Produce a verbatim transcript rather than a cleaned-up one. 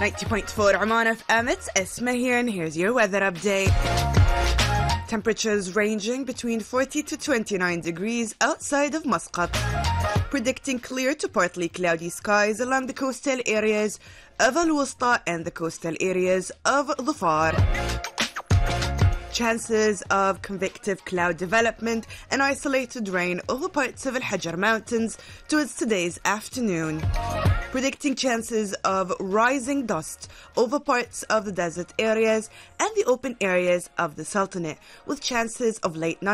ninety point four Oman F M, it's Esma here, and here's your weather update. Temperatures ranging between forty to twenty-nine degrees outside of Muscat. Predicting clear to partly cloudy skies along the coastal areas of Al-Wusta and the coastal areas of Dhufar. Chances of convective cloud development and isolated rain over parts of Al-Hajar Mountains towards today's afternoon. Predicting chances of rising dust over parts of the desert areas and the open areas of the Sultanate, with chances of late night